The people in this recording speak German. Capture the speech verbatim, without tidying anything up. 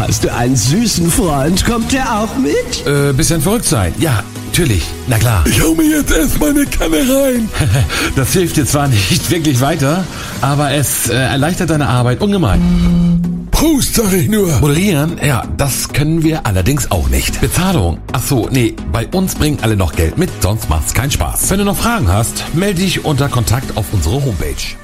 hast du einen süßen Freund? Kommt der auch mit? Äh, bisschen verrückt sein. Ja, natürlich. Na klar. Ich hau mir jetzt erstmal eine Kanne rein. Das hilft dir zwar nicht wirklich weiter, aber es äh, erleichtert deine Arbeit ungemein. Prost, sag ich nur. Moderieren, ja, das können wir allerdings auch nicht. Bezahlung, ach so, nee, bei uns bringen alle noch Geld mit, sonst macht's keinen Spaß. Wenn du noch Fragen hast, melde dich unter Kontakt auf unsere Homepage.